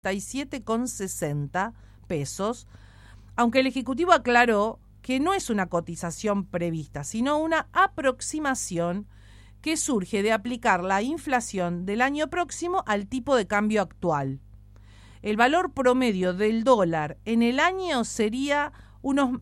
37,60 pesos, aunque el Ejecutivo aclaró que no es una cotización prevista, sino una aproximación que surge de aplicar la inflación del año próximo al tipo de cambio actual. El valor promedio del dólar en el año sería unos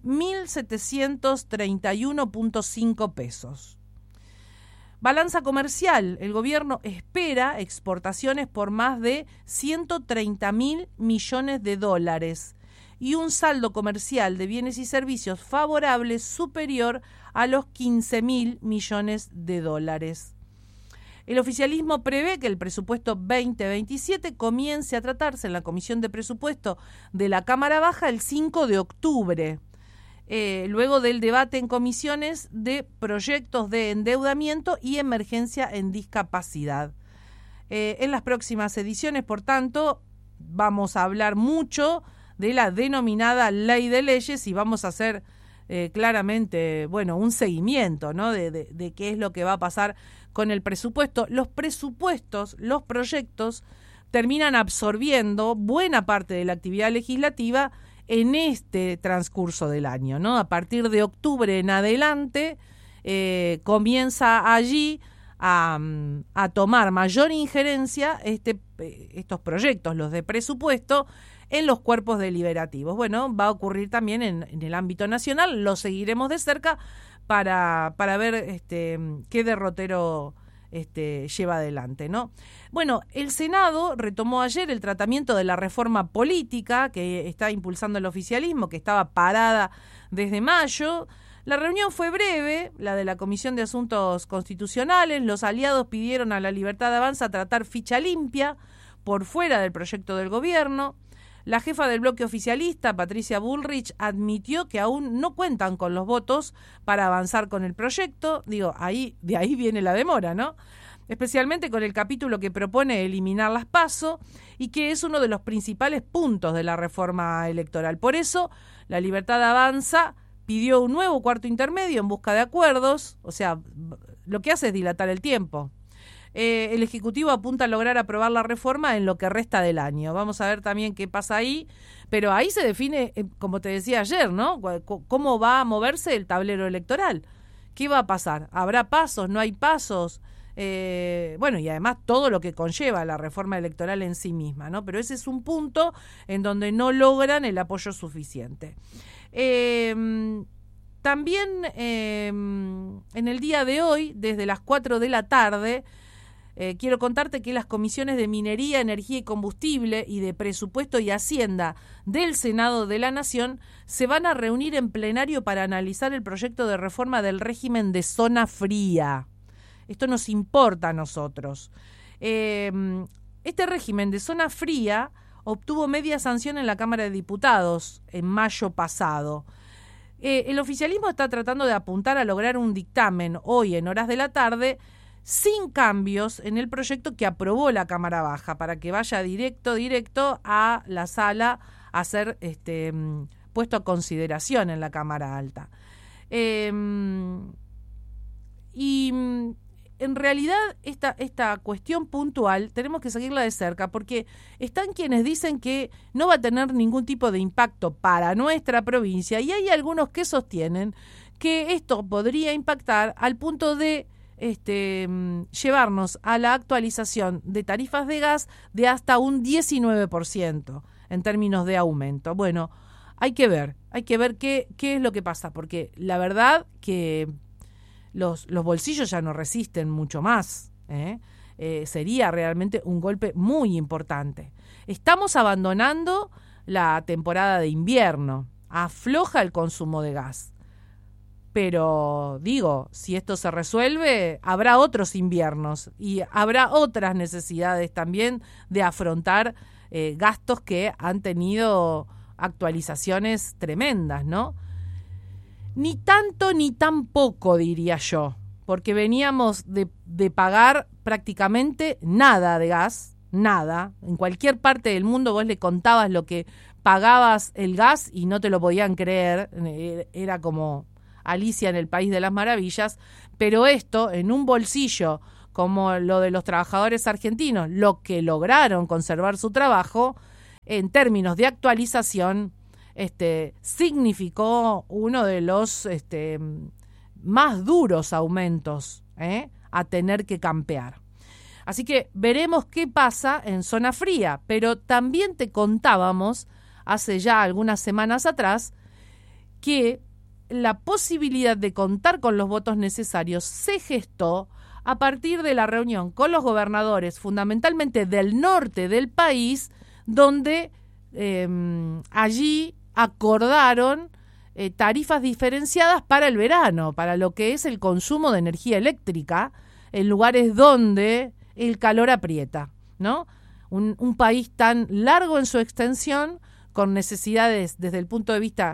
1.731.5 pesos. Balanza comercial. El gobierno espera exportaciones por más de 130.000 millones de dólares y un saldo comercial de bienes y servicios favorable superior a los 15.000 millones de dólares. El oficialismo prevé que el presupuesto 2027 comience a tratarse en la Comisión de Presupuesto de la Cámara Baja el 5 de octubre. Luego del debate en comisiones de proyectos de endeudamiento y emergencia en discapacidad. En las próximas ediciones, por tanto, vamos a hablar mucho de la denominada Ley de Leyes y vamos a hacer claramente, un seguimiento, ¿no? de qué es lo que va a pasar con el presupuesto. Los presupuestos, los proyectos, terminan absorbiendo buena parte de la actividad legislativa en este transcurso del año, ¿no? A partir de octubre en adelante comienza allí a tomar mayor injerencia estos proyectos, los de presupuesto, en los cuerpos deliberativos. Bueno, va a ocurrir también en el ámbito nacional, lo seguiremos de cerca para ver qué derrotero lleva adelante, ¿no? Bueno, el Senado retomó ayer el tratamiento de la reforma política que está impulsando el oficialismo, que estaba parada desde mayo. La reunión fue breve, la de la Comisión de Asuntos Constitucionales. Los aliados pidieron a la Libertad Avanza tratar ficha limpia por fuera del proyecto del gobierno. La jefa del bloque oficialista, Patricia Bullrich, admitió que aún no cuentan con los votos para avanzar con el proyecto. De ahí viene la demora, ¿no? Especialmente con el capítulo que propone eliminar las PASO y que es uno de los principales puntos de la reforma electoral. Por eso, la Libertad Avanza pidió un nuevo cuarto intermedio en busca de acuerdos, o sea, lo que hace es dilatar el tiempo. El Ejecutivo apunta a lograr aprobar la reforma en lo que resta del año. Vamos a ver también qué pasa ahí, pero ahí se define, como te decía ayer, ¿no? Cómo va a moverse el tablero electoral. ¿Qué va a pasar? ¿Habrá pasos? ¿No hay pasos? Y además todo lo que conlleva la reforma electoral en sí misma, ¿no? Pero ese es un punto en donde no logran el apoyo suficiente. También en el día de hoy, desde las 4 de la tarde, quiero contarte que las comisiones de Minería, Energía y Combustible y de Presupuesto y Hacienda del Senado de la Nación se van a reunir en plenario para analizar el proyecto de reforma del régimen de zona fría. Esto nos importa a nosotros. Este régimen de zona fría obtuvo media sanción en la Cámara de Diputados en mayo pasado. El oficialismo está tratando de apuntar a lograr un dictamen hoy en horas de la tarde sin cambios en el proyecto que aprobó la Cámara Baja para que vaya directo a la sala a ser puesto a consideración en la Cámara Alta. En realidad esta cuestión puntual tenemos que seguirla de cerca porque están quienes dicen que no va a tener ningún tipo de impacto para nuestra provincia y hay algunos que sostienen que esto podría impactar al punto de llevarnos a la actualización de tarifas de gas de hasta un 19% en términos de aumento. Bueno, hay que ver qué es lo que pasa, porque la verdad que los bolsillos ya no resisten mucho más, sería realmente un golpe muy importante. Estamos abandonando la temporada de invierno, afloja el consumo de gas. Pero si esto se resuelve, habrá otros inviernos y habrá otras necesidades también de afrontar gastos que han tenido actualizaciones tremendas, ¿no? Ni tanto ni tan poco, diría yo, porque veníamos de pagar prácticamente nada de gas, nada. En cualquier parte del mundo vos le contabas lo que pagabas el gas y no te lo podían creer, era como Alicia en el País de las Maravillas, pero esto en un bolsillo como lo de los trabajadores argentinos, lo que lograron conservar su trabajo, en términos de actualización, significó uno de los más duros aumentos a tener que campear. Así que veremos qué pasa en zona fría, pero también te contábamos hace ya algunas semanas atrás que la posibilidad de contar con los votos necesarios se gestó a partir de la reunión con los gobernadores, fundamentalmente del norte del país, donde allí acordaron tarifas diferenciadas para el verano, para lo que es el consumo de energía eléctrica, en lugares donde el calor aprieta, ¿no? Un país tan largo en su extensión, con necesidades desde el punto de vista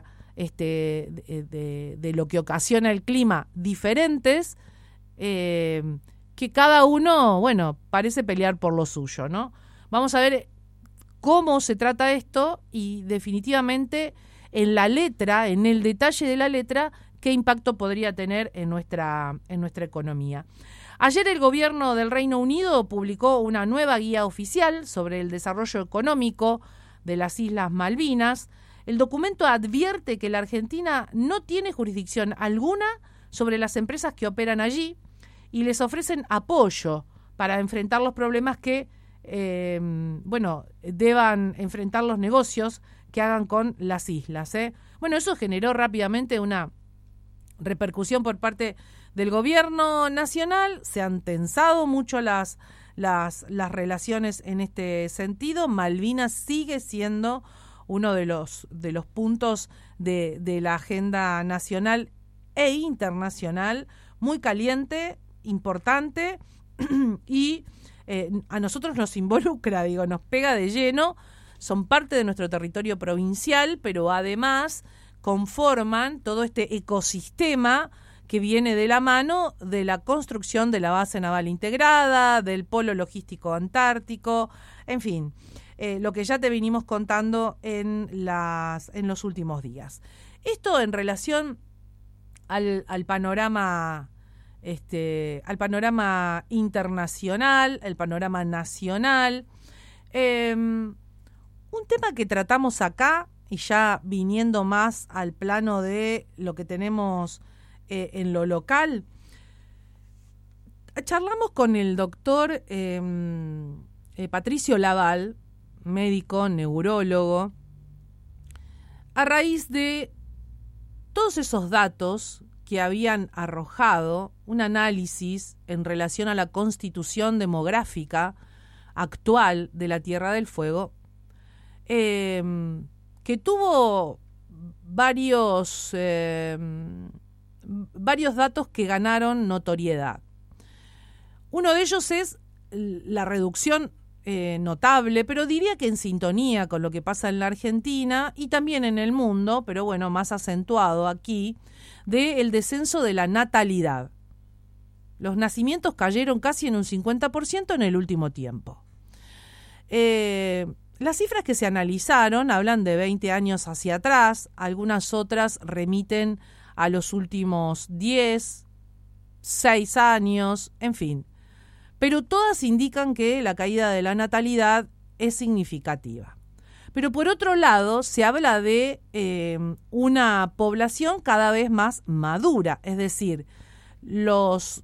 de lo que ocasiona el clima diferentes, que cada uno, bueno, parece pelear por lo suyo, ¿no? Vamos a ver cómo se trata esto y definitivamente en la letra, en el detalle de la letra, qué impacto podría tener en nuestra economía. Ayer el gobierno del Reino Unido publicó una nueva guía oficial sobre el desarrollo económico de las Islas Malvinas. El documento advierte que la Argentina no tiene jurisdicción alguna sobre las empresas que operan allí y les ofrecen apoyo para enfrentar los problemas que deban enfrentar los negocios que hagan con las islas. Bueno, eso generó rápidamente una repercusión por parte del gobierno nacional. Se han tensado mucho las relaciones en este sentido. Malvinas sigue siendo uno de los puntos de la agenda nacional e internacional, muy caliente, importante, y a nosotros nos involucra, nos pega de lleno. Son parte de nuestro territorio provincial, pero además conforman todo este ecosistema que viene de la mano de la construcción de la base naval integrada, del polo logístico antártico, en fin, lo que ya te venimos contando en los últimos días. Esto en relación al panorama internacional, el panorama nacional. Un tema que tratamos acá, y ya viniendo más al plano de lo que tenemos en lo local, charlamos con el doctor Patricio Laval, médico, neurólogo, a raíz de todos esos datos que habían arrojado un análisis en relación a la constitución demográfica actual de la Tierra del Fuego, que tuvo varios datos que ganaron notoriedad. Uno de ellos es la reducción notable, pero diría que en sintonía con lo que pasa en la Argentina y también en el mundo, pero bueno, más acentuado aquí, del descenso de la natalidad. Los nacimientos cayeron casi en un 50% en el último tiempo. Las cifras que se analizaron hablan de 20 años hacia atrás, algunas otras remiten a los últimos 10, 6 años, en fin. Pero todas indican que la caída de la natalidad es significativa. Pero por otro lado, se habla de una población cada vez más madura, es decir, los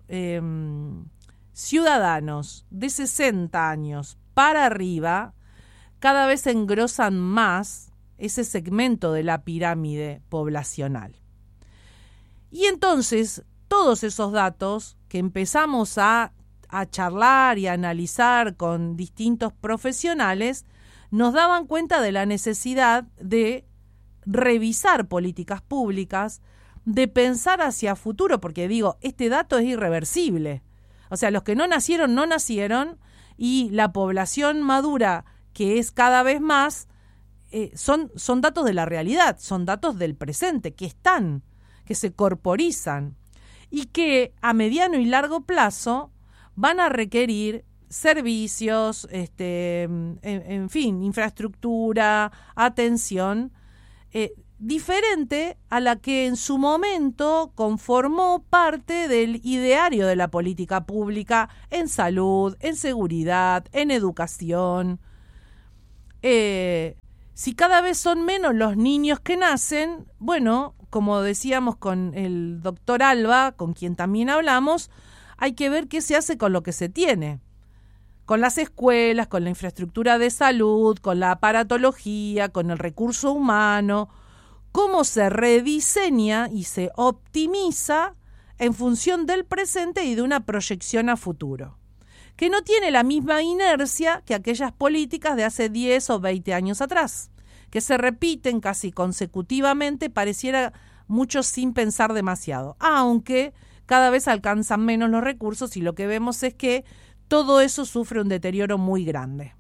ciudadanos de 60 años para arriba cada vez engrosan más ese segmento de la pirámide poblacional. Y entonces, todos esos datos que empezamos a charlar y a analizar con distintos profesionales, nos daban cuenta de la necesidad de revisar políticas públicas, de pensar hacia futuro, porque este dato es irreversible. O sea, los que no nacieron, y la población madura, que es cada vez más, son datos de la realidad, son datos del presente, que están, que se corporizan, y que a mediano y largo plazo van a requerir servicios, en fin, infraestructura, atención, diferente a la que en su momento conformó parte del ideario de la política pública en salud, en seguridad, en educación. Si cada vez son menos los niños que nacen, bueno, como decíamos con el doctor Alba, con quien también hablamos, hay que ver qué se hace con lo que se tiene. Con las escuelas, con la infraestructura de salud, con la aparatología, con el recurso humano, cómo se rediseña y se optimiza en función del presente y de una proyección a futuro, que no tiene la misma inercia que aquellas políticas de hace 10 o 20 años atrás, que se repiten casi consecutivamente, pareciera mucho sin pensar demasiado, aunque cada vez alcanzan menos los recursos y lo que vemos es que todo eso sufre un deterioro muy grande.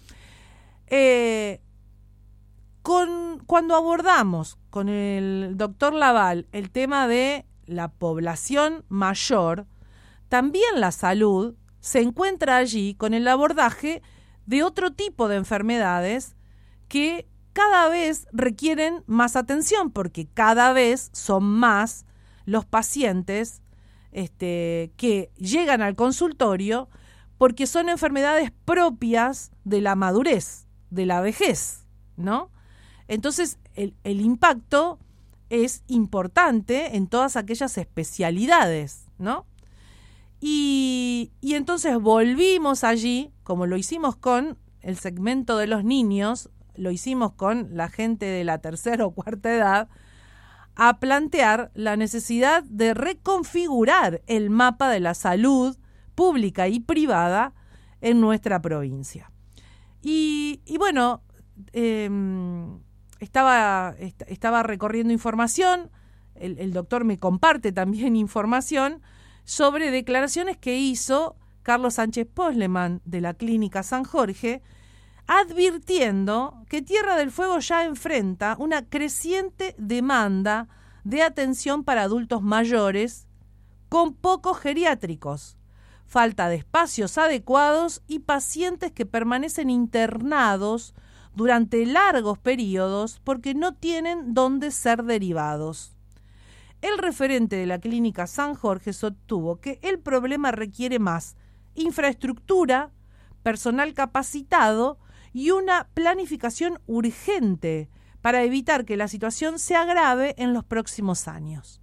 Cuando abordamos con el doctor Laval el tema de la población mayor, también la salud se encuentra allí con el abordaje de otro tipo de enfermedades que cada vez requieren más atención, porque cada vez son más los pacientes que llegan al consultorio porque son enfermedades propias de la madurez, de la vejez, ¿no? Entonces, el impacto es importante en todas aquellas especialidades, ¿no? Y entonces volvimos allí, como lo hicimos con el segmento de los niños, lo hicimos con la gente de la tercera o cuarta edad, a plantear la necesidad de reconfigurar el mapa de la salud pública y privada en nuestra provincia. Y bueno, estaba recorriendo información, el doctor me comparte también información sobre declaraciones que hizo Carlos Sánchez Posleman de la Clínica San Jorge, advirtiendo que Tierra del Fuego ya enfrenta una creciente demanda de atención para adultos mayores con pocos geriátricos, falta de espacios adecuados y pacientes que permanecen internados durante largos periodos porque no tienen dónde ser derivados. El referente de la Clínica San Jorge sostuvo que el problema requiere más infraestructura, personal capacitado y una planificación urgente para evitar que la situación se agrave en los próximos años.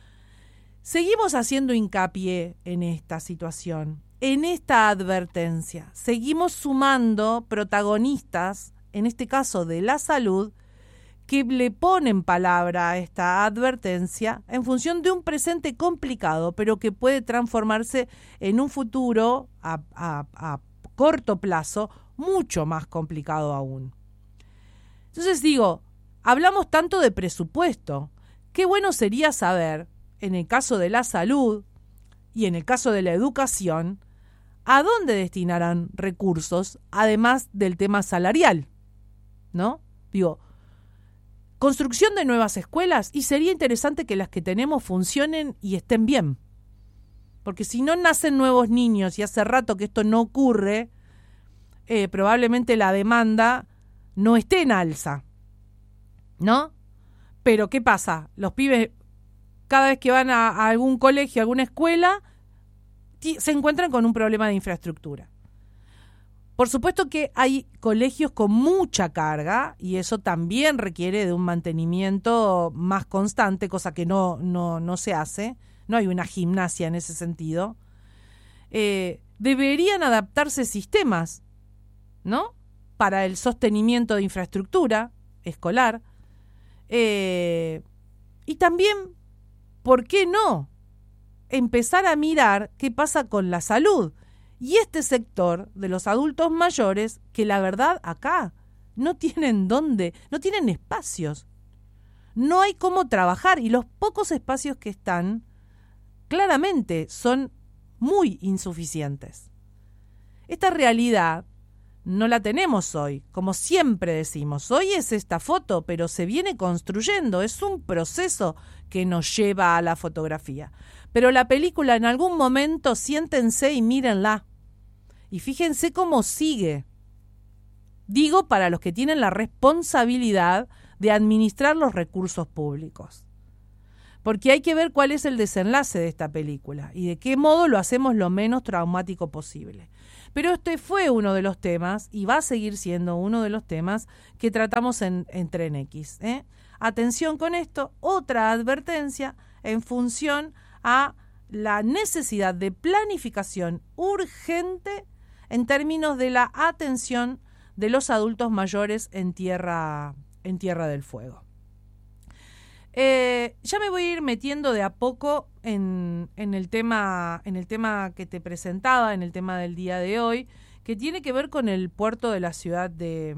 Seguimos haciendo hincapié en esta situación, en esta advertencia. Seguimos sumando protagonistas, en este caso de la salud, que le ponen palabra a esta advertencia en función de un presente complicado, pero que puede transformarse en un futuro a corto plazo mucho más complicado aún. Entonces digo, hablamos tanto de presupuesto. Qué bueno sería saber, en el caso de la salud y en el caso de la educación, a dónde destinarán recursos, además del tema salarial, ¿no? Digo, construcción de nuevas escuelas, y sería interesante que las que tenemos funcionen y estén bien. Porque si no nacen nuevos niños, y hace rato que esto no ocurre, probablemente la demanda no esté en alza, ¿no? Pero ¿qué pasa? Los pibes, cada vez que van a algún colegio, a alguna escuela, se encuentran con un problema de infraestructura. Por supuesto que hay colegios con mucha carga y eso también requiere de un mantenimiento más constante, cosa que no se hace. No hay una gimnasia en ese sentido. Deberían adaptarse sistemas, ¿no? Para el sostenimiento de infraestructura escolar. Y también, ¿por qué no? Empezar a mirar qué pasa con la salud. Y este sector de los adultos mayores, que la verdad acá no tienen dónde, no tienen espacios. No hay cómo trabajar y los pocos espacios que están, claramente son muy insuficientes. Esta realidad no la tenemos hoy, como siempre decimos. Hoy es esta foto, pero se viene construyendo, es un proceso que nos lleva a la fotografía. Pero la película en algún momento siéntense y mírenla. Y fíjense cómo sigue. Digo para los que tienen la responsabilidad de administrar los recursos públicos. Porque hay que ver cuál es el desenlace de esta película y de qué modo lo hacemos lo menos traumático posible. Pero este fue uno de los temas y va a seguir siendo uno de los temas que tratamos en Tren X. Atención con esto, otra advertencia en función a la necesidad de planificación urgente en términos de la atención de los adultos mayores en Tierra del Fuego. Ya me voy a ir metiendo de a poco en el tema que te presentaba, en el tema del día de hoy, que tiene que ver con el puerto de la ciudad de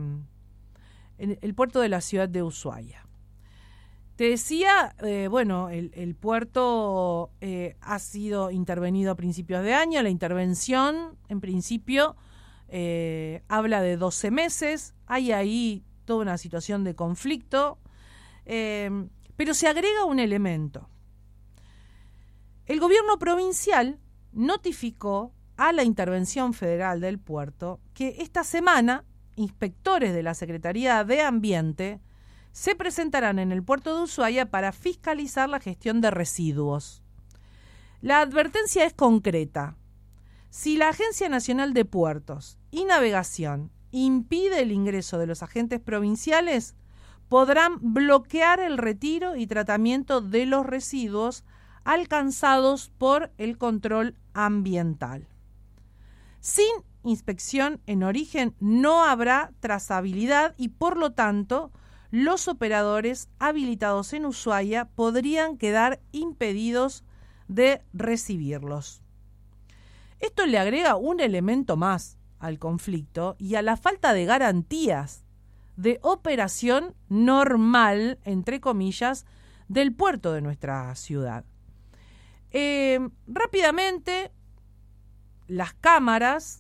Ushuaia. Te decía, el puerto ha sido intervenido a principios de año. La intervención, en principio, habla de 12 meses. Hay ahí toda una situación de conflicto. Pero se agrega un elemento. El gobierno provincial notificó a la Intervención Federal del Puerto que esta semana inspectores de la Secretaría de Ambiente se presentarán en el puerto de Ushuaia para fiscalizar la gestión de residuos. La advertencia es concreta. Si la Agencia Nacional de Puertos y Navegación impide el ingreso de los agentes provinciales, podrán bloquear el retiro y tratamiento de los residuos alcanzados por el control ambiental. Sin inspección en origen no habrá trazabilidad y, por lo tanto, los operadores habilitados en Ushuaia podrían quedar impedidos de recibirlos. Esto le agrega un elemento más al conflicto y a la falta de garantías de operación normal, entre comillas, del puerto de nuestra ciudad. Rápidamente, las cámaras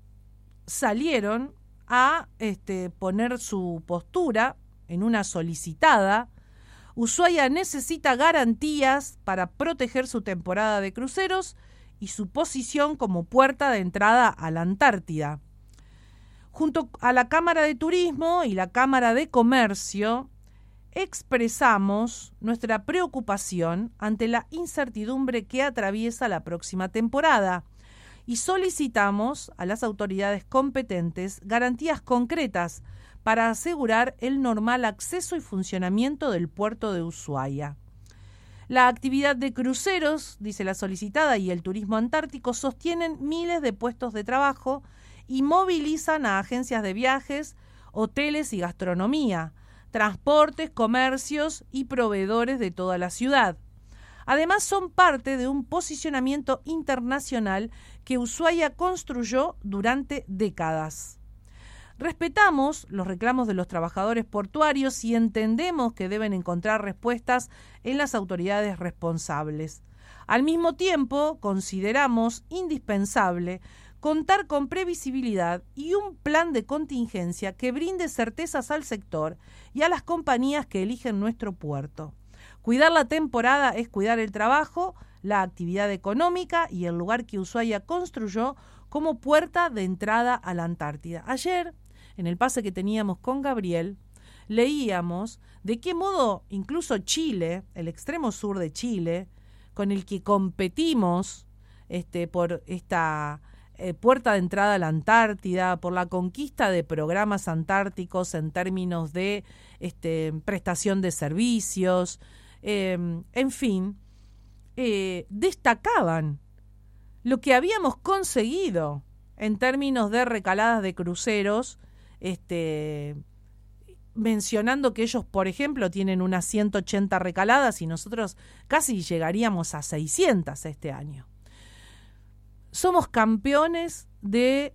salieron a poner su postura en una solicitada. Ushuaia necesita garantías para proteger su temporada de cruceros y su posición como puerta de entrada a la Antártida. Junto a la Cámara de Turismo y la Cámara de Comercio, expresamos nuestra preocupación ante la incertidumbre que atraviesa la próxima temporada y solicitamos a las autoridades competentes garantías concretas para asegurar el normal acceso y funcionamiento del puerto de Ushuaia. La actividad de cruceros, dice la solicitada, y el turismo antártico sostienen miles de puestos de trabajo y movilizan a agencias de viajes, hoteles y gastronomía, transportes, comercios y proveedores de toda la ciudad. Además, son parte de un posicionamiento internacional que Ushuaia construyó durante décadas. Respetamos los reclamos de los trabajadores portuarios y entendemos que deben encontrar respuestas en las autoridades responsables. Al mismo tiempo, consideramos indispensable contar con previsibilidad y un plan de contingencia que brinde certezas al sector y a las compañías que eligen nuestro puerto. Cuidar la temporada es cuidar el trabajo, la actividad económica y el lugar que Ushuaia construyó como puerta de entrada a la Antártida. Ayer, en el pase que teníamos con Gabriel, leíamos de qué modo incluso Chile, el extremo sur de Chile, con el que competimos por esta puerta de entrada a la Antártida, por la conquista de programas antárticos en términos de prestación de servicios, en fin, destacaban lo que habíamos conseguido en términos de recaladas de cruceros, mencionando que ellos, por ejemplo, tienen unas 180 recaladas y nosotros casi llegaríamos a 600 este año. Somos campeones de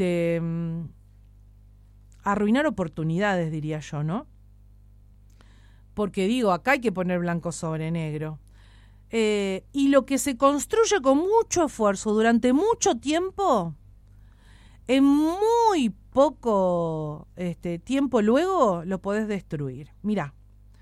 arruinar oportunidades, diría yo, ¿no? Porque digo, acá hay que poner blanco sobre negro. Y lo que se construye con mucho esfuerzo durante mucho tiempo, en muy poco tiempo luego lo podés destruir. Mirá,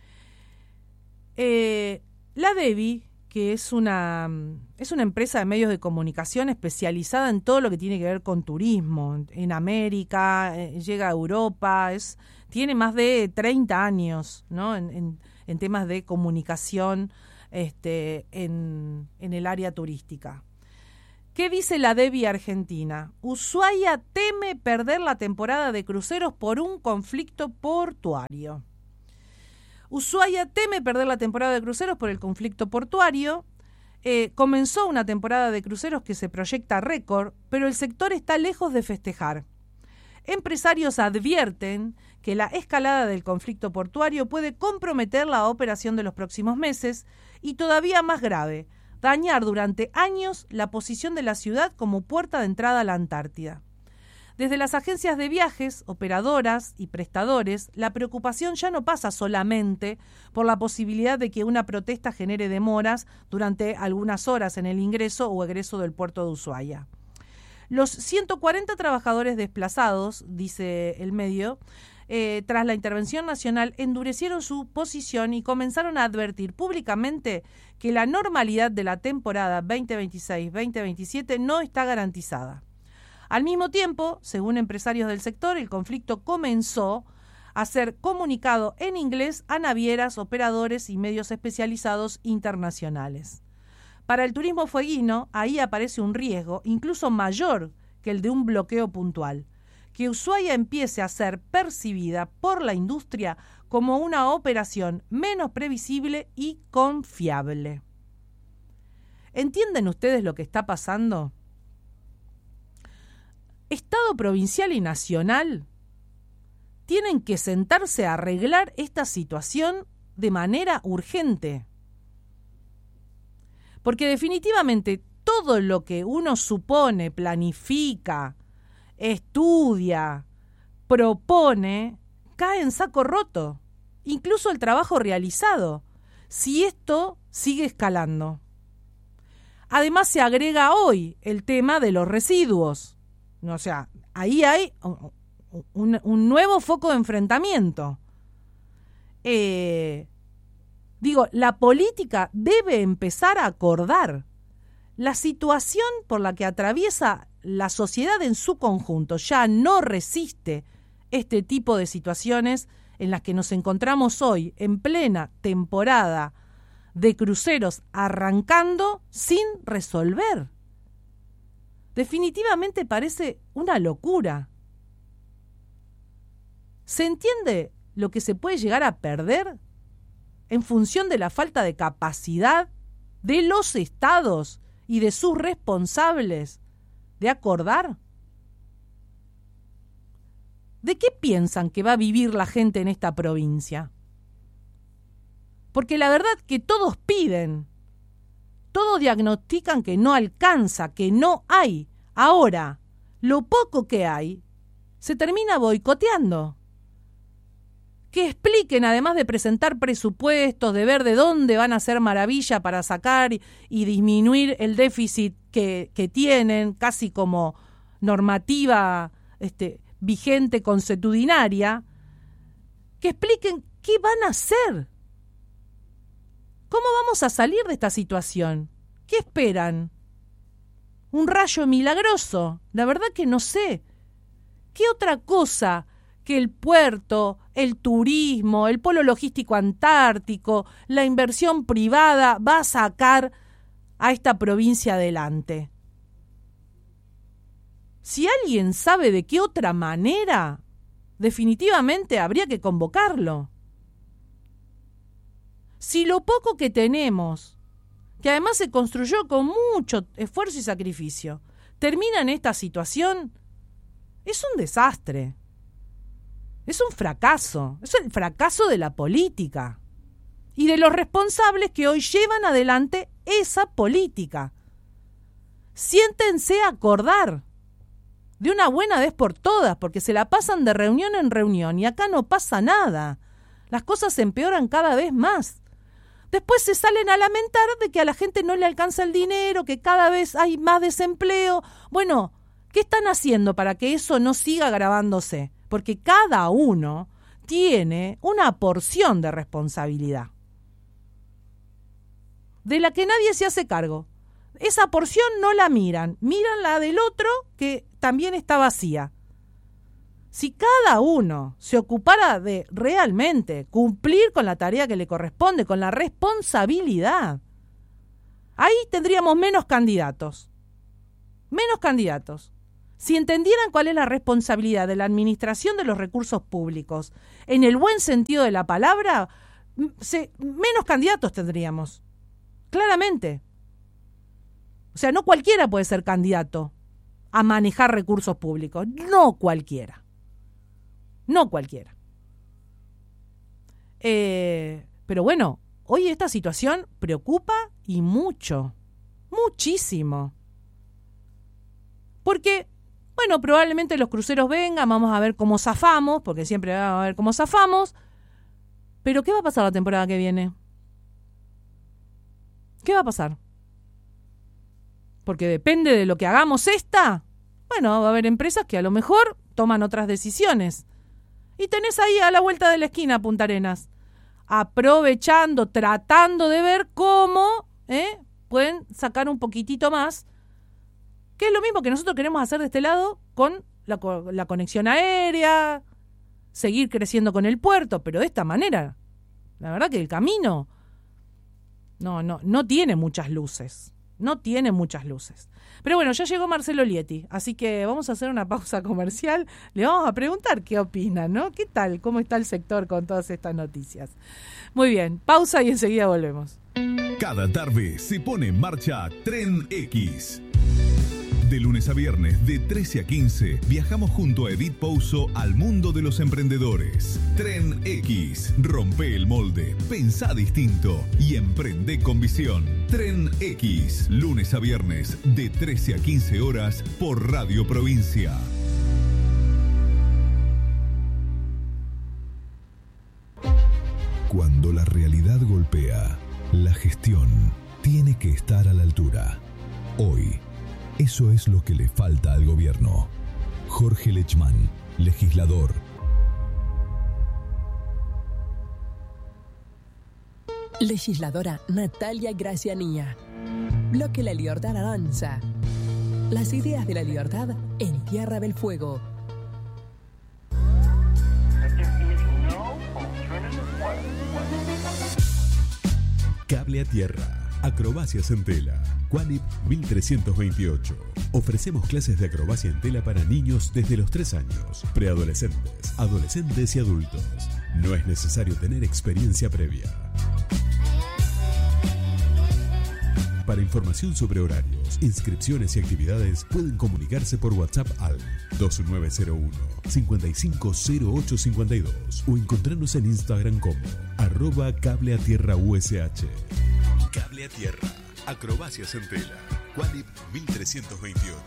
la DEVI, que es una empresa de medios de comunicación especializada en todo lo que tiene que ver con turismo, en América, llega a Europa, tiene más de 30 años, ¿no? en temas de comunicación en el área turística. ¿Qué dice la DEVI Argentina? Ushuaia teme perder la temporada de cruceros por un conflicto portuario. Ushuaia teme perder la temporada de cruceros por el conflicto portuario. Comenzó una temporada de cruceros que se proyecta récord, pero el sector está lejos de festejar. Empresarios advierten que la escalada del conflicto portuario puede comprometer la operación de los próximos meses y, todavía más grave, dañar durante años la posición de la ciudad como puerta de entrada a la Antártida. Desde las agencias de viajes, operadoras y prestadores, la preocupación ya no pasa solamente por la posibilidad de que una protesta genere demoras durante algunas horas en el ingreso o egreso del puerto de Ushuaia. Los 140 trabajadores desplazados, dice el medio, tras la intervención nacional, endurecieron su posición y comenzaron a advertir públicamente que la normalidad de la temporada 2026-2027 no está garantizada. Al mismo tiempo, según empresarios del sector, el conflicto comenzó a ser comunicado en inglés a navieras, operadores y medios especializados internacionales. Para el turismo fueguino, ahí aparece un riesgo incluso mayor que el de un bloqueo puntual, que Ushuaia empiece a ser percibida por la industria como una operación menos previsible y confiable. ¿Entienden ustedes lo que está pasando? Estado provincial y nacional tienen que sentarse a arreglar esta situación de manera urgente. Porque definitivamente todo lo que uno supone, planifica, estudia, propone, cae en saco roto. Incluso el trabajo realizado, si esto sigue escalando. Además se agrega hoy el tema de los residuos. O sea, ahí hay un nuevo foco de enfrentamiento. La política debe empezar a acordar. La situación por la que atraviesa la sociedad en su conjunto ya no resiste este tipo de situaciones en las que nos encontramos hoy, en plena temporada de cruceros arrancando sin resolver. Definitivamente parece una locura. ¿Se entiende lo que se puede llegar a perder en función de la falta de capacidad de los estados y de sus responsables de acordar? ¿De qué piensan que va a vivir la gente en esta provincia? Porque la verdad que todos piden, todos diagnostican que no alcanza, que no hay. Ahora, lo poco que hay se termina boicoteando. Que expliquen, además de presentar presupuestos, de ver de dónde van a hacer maravilla para sacar y disminuir el déficit que tienen, casi como normativa vigente consuetudinaria, que expliquen qué van a hacer. ¿Cómo vamos a salir de esta situación? ¿Qué esperan? ¿Un rayo milagroso? La verdad que no sé. ¿Qué otra cosa que el puerto, el turismo, el polo logístico antártico, la inversión privada va a sacar a esta provincia adelante? Si alguien sabe de qué otra manera, definitivamente habría que convocarlo. Si lo poco que tenemos, que además se construyó con mucho esfuerzo y sacrificio, termina en esta situación, es un desastre. Es un fracaso. Es el fracaso de la política y de los responsables que hoy llevan adelante esa política. Siéntense a acordar de una buena vez por todas, porque se la pasan de reunión en reunión y acá no pasa nada. Las cosas se empeoran cada vez más. Después se salen a lamentar de que a la gente no le alcanza el dinero, que cada vez hay más desempleo. Bueno, ¿qué están haciendo para que eso no siga agravándose? Porque cada uno tiene una porción de responsabilidad, de la que nadie se hace cargo. Esa porción no la miran la del otro que también está vacía. Si cada uno se ocupara de realmente cumplir con la tarea que le corresponde, con la responsabilidad, ahí tendríamos menos candidatos. menos candidatos. Si entendieran cuál es la responsabilidad de la administración de los recursos públicos, en el buen sentido de la palabra, menos candidatos tendríamos. Claramente. O sea, no cualquiera puede ser candidato a manejar recursos públicos. No cualquiera. No cualquiera. Pero bueno, hoy esta situación preocupa y mucho. Muchísimo. Porque, bueno, probablemente los cruceros vengan, vamos a ver cómo zafamos, porque siempre vamos a ver cómo zafamos. Pero ¿qué va a pasar la temporada que viene? ¿Qué va a pasar? Porque depende de lo que hagamos bueno, va a haber empresas que a lo mejor toman otras decisiones. Y tenés ahí a la vuelta de la esquina Punta Arenas, aprovechando, tratando de ver cómo pueden sacar un poquitito más, que es lo mismo que nosotros queremos hacer de este lado con la conexión aérea, seguir creciendo con el puerto, pero de esta manera, la verdad que el camino no tiene muchas luces. No tiene muchas luces. Pero bueno, ya llegó Marcelo Lieti, así que vamos a hacer una pausa comercial. Le vamos a preguntar qué opina, ¿no? ¿Qué tal? ¿Cómo está el sector con todas estas noticias? Muy bien, pausa y enseguida volvemos. Cada tarde se pone en marcha Tren X. De lunes a viernes, de 13 a 15, viajamos junto a Edith Pouso al mundo de los emprendedores. Tren X. Rompe el molde, pensá distinto y emprende con visión. Tren X. Lunes a viernes, de 13 a 15 horas, por Radio Provincia. Cuando la realidad golpea, la gestión tiene que estar a la altura. Hoy, eso es lo que le falta al gobierno. Jorge Lechmann, legislador. Legisladora Natalia Gracianía. Bloque La Libertad avanza. Las ideas de la libertad en Tierra del Fuego. Cable a tierra. Acrobacias en tela. Qualip 1328. Ofrecemos clases de acrobacia en tela para niños desde los 3 años, preadolescentes, adolescentes y adultos. No es necesario tener experiencia previa. Para información sobre horarios, inscripciones y actividades, pueden comunicarse por WhatsApp al 2901-550852 o encontrarnos en Instagram como @cableatierraush. Cable a tierra. Acrobacias en tela. Qualip 1328.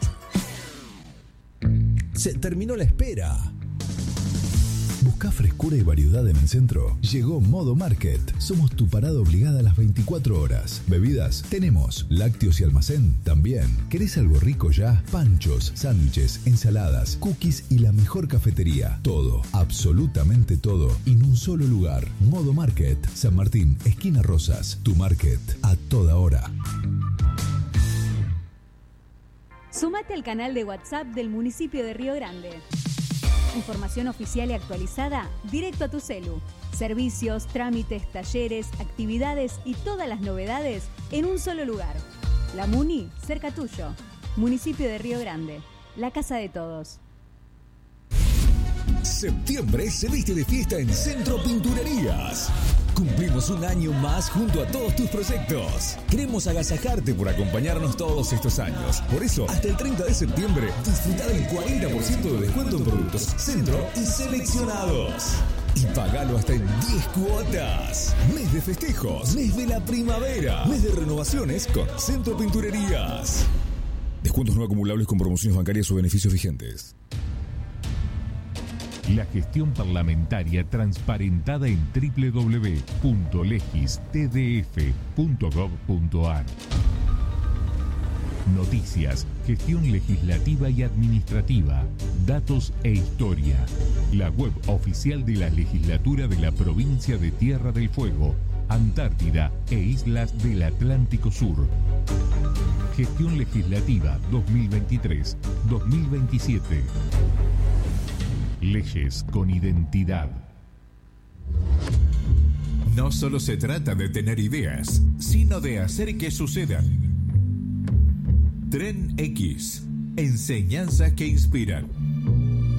Se terminó la espera. ¿Buscás frescura y variedad en el centro? Llegó Modo Market. Somos tu parada obligada a las 24 horas. Bebidas, tenemos. Lácteos y almacén, también. ¿Querés algo rico ya? Panchos, sándwiches, ensaladas, cookies y la mejor cafetería. Todo, absolutamente todo, en un solo lugar. Modo Market, San Martín, esquina Rosas. Tu market, a toda hora. Súmate al canal de WhatsApp del municipio de Río Grande. Información oficial y actualizada directo a tu celu. Servicios, trámites, talleres, actividades y todas las novedades en un solo lugar. La Muni, cerca tuyo. Municipio de Río Grande. La casa de todos. Septiembre se viste de fiesta en Centro Pinturerías. Cumplimos un año más junto a todos tus proyectos. Queremos agasajarte por acompañarnos todos estos años. Por eso, hasta el 30 de septiembre, disfruta del 40% de descuento en productos Centro y seleccionados. Y pagalo hasta en 10 cuotas. Mes de festejos, mes de la primavera, mes de renovaciones con Centro Pinturerías. Descuentos no acumulables con promociones bancarias o beneficios vigentes. La gestión parlamentaria transparentada en www.legistdf.gov.ar. Noticias, gestión legislativa y administrativa, datos e historia. La web oficial de la legislatura de la provincia de Tierra del Fuego, Antártida e Islas del Atlántico Sur. Gestión legislativa 2023-2027. Leyes con identidad. No solo se trata de tener ideas, sino de hacer que sucedan. Tren X. Enseñanzas que inspiran.